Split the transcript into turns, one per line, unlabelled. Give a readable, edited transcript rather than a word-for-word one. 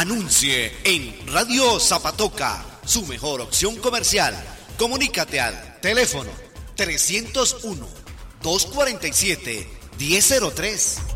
Anuncie en Radio Zapatoca, su mejor opción comercial. Comunícate al teléfono 301-247-1003.